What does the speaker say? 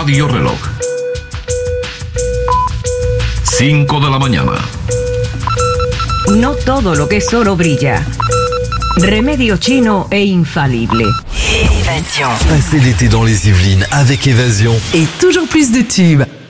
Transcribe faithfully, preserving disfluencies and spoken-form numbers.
Radio Reloj. cinco de la mañana. No todo lo que es oro brilla. Remedio chino e infalible. Passez l'été dans les Yvelines avec Évasion. Et toujours plus de tubes.